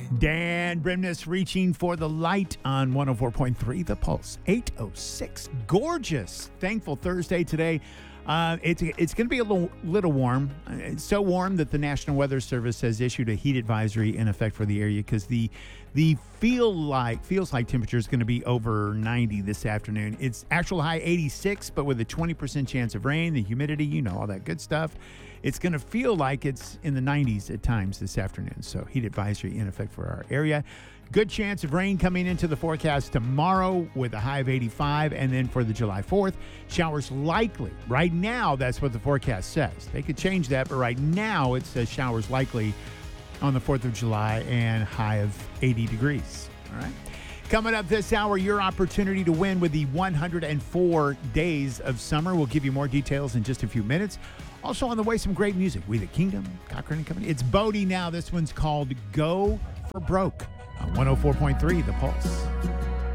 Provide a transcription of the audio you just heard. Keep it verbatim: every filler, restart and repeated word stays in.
Dan Brimness reaching for the light on one oh four point three The Pulse. eight oh six. Gorgeous. Thankful Thursday today. Uh, it's it's going to be a little, little warm. It's so warm that the National Weather Service has issued a heat advisory in effect for the area because the the feel like feels like temperature is going to be over ninety this afternoon. It's actual high eighty-six, but with a twenty percent chance of rain, the humidity, you know, all that good stuff. It's going to feel like it's in the nineties at times this afternoon. So heat advisory in effect for our area. Good chance of rain coming into the forecast tomorrow with a high of eighty-five. And then for the July fourth, showers likely. Right now, that's what the forecast says. They could change that, but right now it says showers likely on the fourth of July and high of eighty degrees. All right. Coming up this hour, your opportunity to win with the one hundred four days of summer. We'll give you more details in just a few minutes. Also on the way, some great music. We the Kingdom, Cochran and Company. It's Bodie now. This one's called Go for Broke on one oh four point three The Pulse.